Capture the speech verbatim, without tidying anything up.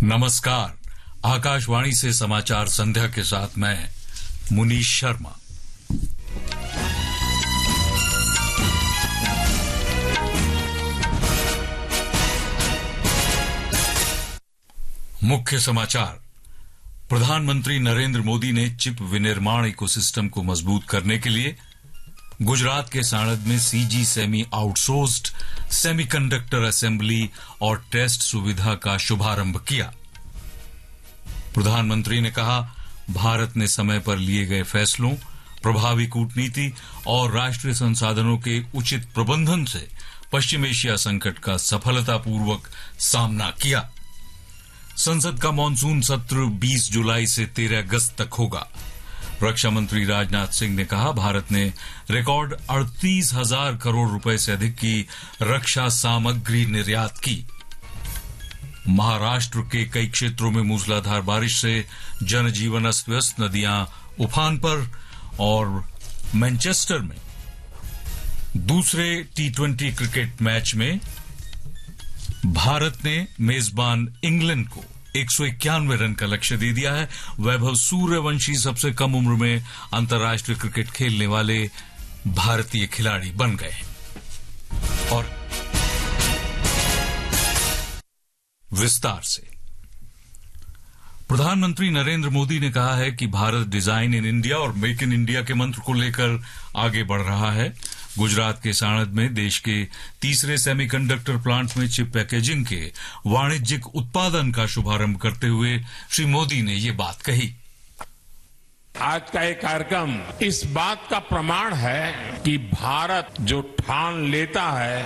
नमस्कार। आकाशवाणी से समाचार संध्या के साथ मैं मुनीश शर्मा। मुख्य समाचार। प्रधानमंत्री नरेंद्र मोदी ने चिप विनिर्माण इकोसिस्टम को मजबूत करने के लिए गुजरात के साणंद में CG semi outsourced semiconductor assembly और टेस्ट सुविधा का शुभारंभ किया। प्रधानमंत्री ने कहा, भारत ने समय पर लिए गए फैसलों, प्रभावी कूटनीति और राष्ट्रीय संसाधनों के उचित प्रबंधन से पश्चिम एशिया संकट का सफलतापूर्वक सामना किया। संसद का मानसून सत्र बीस जुलाई से तेरह अगस्त तक होगा। रक्षा मंत्री राजनाथ सिंह ने कहा, भारत ने रिकॉर्ड अड़तीस हजार करोड़ रुपए से अधिक की रक्षा सामग्री निर्यात की। महाराष्ट्र के कई क्षेत्रों में मूसलाधार बारिश से जनजीवन अस्त व्यस्त, नदियां उफान पर। और मैनचेस्टर में दूसरे टी ट्वेंटी क्रिकेट मैच में भारत ने मेजबान इंग्लैंड को एक सौ इक्यानवे रन का लक्ष्य दे दिया है। वैभव सूर्यवंशी सबसे कम उम्र में अंतर्राष्ट्रीय क्रिकेट खेलने वाले भारतीय खिलाड़ी बन गए। और विस्तार से प्रधानमंत्री नरेंद्र मोदी ने कहा है कि भारत डिजाइन इन इंडिया और मेक इन इंडिया के मंत्र को लेकर आगे बढ़ रहा है। गुजरात के साणंद में देश के तीसरे सेमीकंडक्टर प्लांट में चिप पैकेजिंग के वाणिज्यिक उत्पादन का शुभारंभ करते हुए श्री मोदी ने ये बात कही। आज का ये कार्यक्रम इस बात का प्रमाण है कि भारत जो ठान लेता है